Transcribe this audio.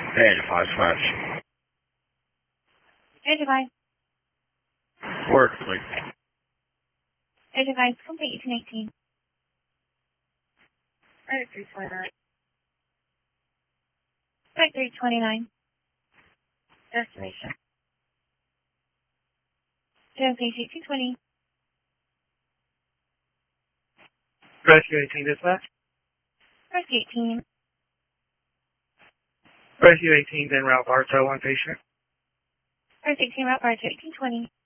Hey, device flash. Air device. Work, please. Air device complete 1818. Air 329. Flight 329. Destination. Destination 220. Rescue 18 dispatch. Rescue 18. Rescue 18 then route Bartow, one patient. Rescue 18 route bar to 1820.